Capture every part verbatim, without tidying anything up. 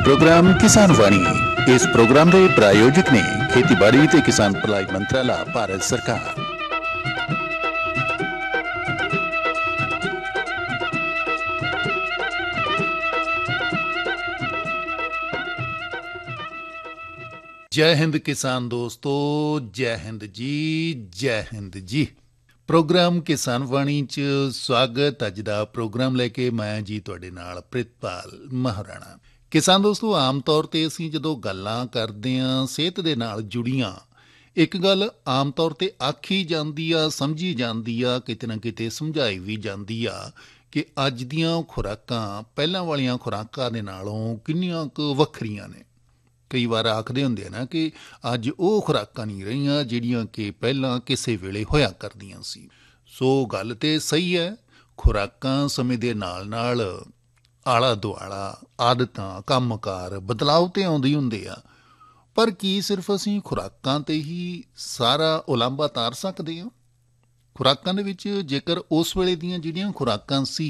Programme किसान वाणी। इस programme के प्रायोजक ने खेतीबाड़ी ते किसान भलाई मंत्रालय भारत सरकार। जय हिंद किसान दोस्तों, जय हिंद जी, जय हिंद जी। प्रोग्राम किसान वाणी च स्वागत। अज दा प्रोग्राम लैके मैं जी तुहाडे नाल प्रितपाल महाराणा। किसान दोस्तों, आम तौर ते असीं जदों गल्लां करदे हां सेहत दे नाल जुड़ियां, एक गल आम तौर ते आखी जांदी आ, समझी जांदी आ, किते ना किते समझाई भी जांदी आ कि अज दीयां खुराकां पहिलां वालीआं खुराकां दे नालों किन्नियां कुh वखरीआं ने। कई वार आखदे हुंदे ना कि अज ਉਹ खुराकां नहीं रहीआं ਜਿਹੜੀਆਂ कि ਪਹਿਲਾਂ ਕਿਸੇ ਵੇਲੇ ਹੋਇਆ ਕਰਦੀਆਂ ਸੀ। ਸੋ ਗੱਲ ਤੇ ਸਹੀ ਹੈ, खुराकां ਸਮੇਂ ਦੇ ਨਾਲ ਨਾਲ ਆਲਾ ਦੁਆਲਾ ਆਦਤਾਂ ਕੰਮਕਾਰ ਬਦਲਾਅ ਤੇ ਆਉਂਦੇ ਹੁੰਦੇ ਆ। ਪਰ ਕੀ ਸਿਰਫ ਅਸੀਂ खुराकां ਤੇ ਹੀ ਸਾਰਾ ਉਲਾਂਭਾ ਤਾਰ ਸਕਦੇ ਹਾਂ? खुराकां ਦੇ ਵਿੱਚ ਜੇਕਰ ਉਸ ਵੇਲੇ ਦੀਆਂ ਜਿਹੜੀਆਂ खुराकां ਸੀ,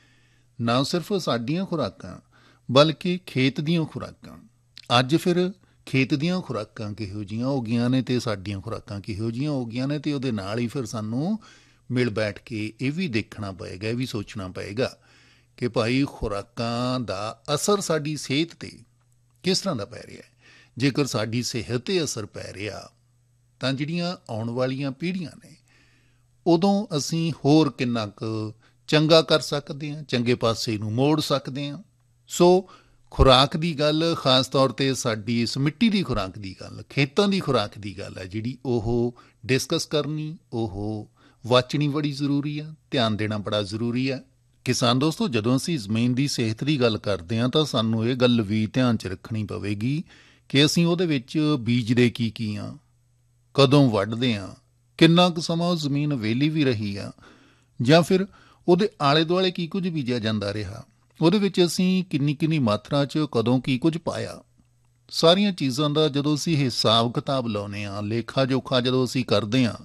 ਨਾ ਸਿਰਫ ਸਾਡੀਆਂ खुराकां ਬਲਕਿ ਖੇਤ ਦੀਆਂ खुराकां, ਅੱਜ ਫਿਰ ਖੇਤ ਦੀਆਂ खुराकां ਕਿਹੋ ਜਿਹੀਆਂ ਹੋ ਗਈਆਂ ਨੇ ਤੇ ਸਾਡੀਆਂ खुराकां ਕਿਹੋ ਜਿਹੀਆਂ ਹੋ ਗਈਆਂ ਨੇ, ਤੇ ਉਹਦੇ ਨਾਲ ਹੀ ਫਿਰ ਸਾਨੂੰ ਮਿਲ ਬੈਠ ਕੇ ਇਹ ਵੀ ਦੇਖਣਾ ਪਏਗਾ, ਇਹ ਵੀ ਸੋਚਣਾ ਪਏਗਾ ਕਿ ਭਾਈ खुराकां ਦਾ ਅਸਰ ਸਾਡੀ ਸਿਹਤ 'ਤੇ ਕਿਸ ਤਰ੍ਹਾਂ ਦਾ ਪੈ ਰਿਹਾ ਹੈ। ਜੇਕਰ ਸਾਡੀ ਸਿਹਤ 'ਤੇ ਅਸਰ ਪੈ ਰਿਹਾ ਤਾਂ ਜਿਹੜੀਆਂ ਆਉਣ ਵਾਲੀਆਂ ਪੀੜ੍ਹੀਆਂ ਨੇ ਉਦੋਂ ਅਸੀਂ ਹੋਰ ਕਿੰਨਾ ਕੁ ਚੰਗਾ ਕਰ ਸਕਦੇ ਹਾਂ, ਚੰਗੇ ਪਾਸੇ ਨੂੰ ਮੋੜ ਸਕਦੇ ਹਾਂ। ਸੋ खुराक ਦੀ ਗੱਲ, ਖਾਸ ਤੌਰ 'ਤੇ ਸਾਡੀ ਇਸ ਮਿੱਟੀ ਦੀ खुराक ਦੀ ਗੱਲ, ਖੇਤਾਂ ਦੀ खुराक ਦੀ ਗੱਲ ਹੈ ਜਿਹੜੀ ਉਹ ਡਿਸਕਸ ਕਰਨੀ, ਉਹ ਵਾਚਣੀ ਬੜੀ ਜ਼ਰੂਰੀ ਆ, ਧਿਆਨ ਦੇਣਾ ਬੜਾ ਜ਼ਰੂਰੀ ਹੈ। ਕਿਸਾਨ ਦੋਸਤੋ, ਜਦੋਂ ਅਸੀਂ ਜ਼ਮੀਨ ਦੀ ਸਿਹਤ ਦੀ ਗੱਲ ਕਰਦੇ ਹਾਂ ਤਾਂ ਸਾਨੂੰ ਇਹ ਗੱਲ ਵੀ ਧਿਆਨ 'ਚ ਰੱਖਣੀ ਪਵੇਗੀ ਕਿ ਅਸੀਂ ਉਹਦੇ ਵਿੱਚ ਬੀਜਦੇ ਕੀ ਕੀ ਹਾਂ, ਕਦੋਂ ਵੱਢਦੇ ਹਾਂ, ਕਿੰਨਾ ਕੁ ਸਮਾਂ ਉਹ ਜ਼ਮੀਨ ਵਿਹਲੀ ਵੀ ਰਹੀ ਆ, ਜਾਂ ਫਿਰ ਉਹਦੇ ਆਲੇ ਦੁਆਲੇ ਕੀ ਕੁਝ ਬੀਜਿਆ ਜਾਂਦਾ ਰਿਹਾ, ਉਹਦੇ ਵਿੱਚ ਅਸੀਂ ਕਿੰਨੀ ਕਿੰਨੀ ਮਾਤਰਾ 'ਚ ਕਦੋਂ ਕੀ ਕੁਝ ਪਾਇਆ। ਸਾਰੀਆਂ ਚੀਜ਼ਾਂ ਦਾ ਜਦੋਂ ਅਸੀਂ ਹਿਸਾਬ ਕਿਤਾਬ ਲਾਉਂਦੇ ਹਾਂ, ਲੇਖਾ ਜੋਖਾ ਜਦੋਂ ਅਸੀਂ ਕਰਦੇ ਹਾਂ,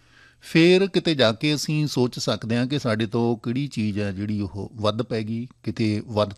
ਫਿਰ ਕਿਤੇ ਜਾ ਕੇ ਅਸੀਂ ਸੋਚ ਸਕਦੇ ਹਾਂ ਕਿ ਸਾਡੇ ਤੋਂ ਕਿਹੜੀ ਚੀਜ਼ ਹੈ ਜਿਹੜੀ ਉਹ ਵੱਧ ਪੈ ਗਈ, ਕਿਤੇ ਵੱਧ